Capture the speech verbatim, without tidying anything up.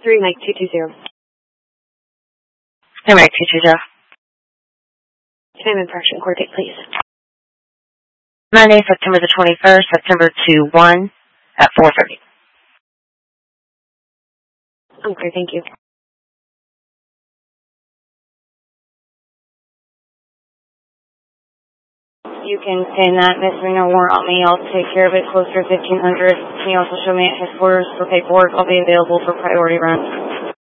three Mike two two zero. Hey, Mike two two zero. Time and fraction court date, please. Monday, September the twenty-first, September two one at four thirty. Okay, thank you. You can send that, Miss Reno, warrant on me. I'll take care of it closer to fifteen hundred. Can you also show me at headquarters for paperwork? I'll be available for priority run.